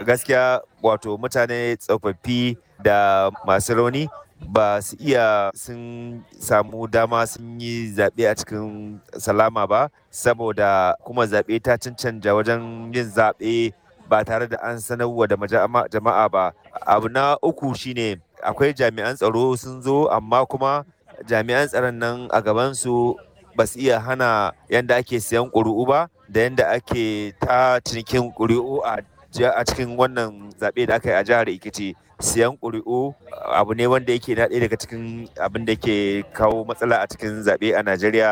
gaskiya wato mutane tsofaffi da masu rauni ba su iya sun samu dama sun yi zaɓe a cikin salama ba saboda kuma zaɓe ta cancanja wajen yin zaɓe ba tare da an sanarwa da jama'a ba. Abu na uku shine akwai jami'an tsaro sun zo amma kuma jami'an tsaron nan a gabansu ba su iya hana yanda ake siyan ƙuri'u ba da yanda ake ta cinikin ƙuri'u a cikin wannan zaɓe da aka yi a jihar Ekiti. Siyan ƙuri'u abu ne wanda yake na ɗaya daga cikin abin da ke kawo matsala a cikin zaɓe a Najeriya.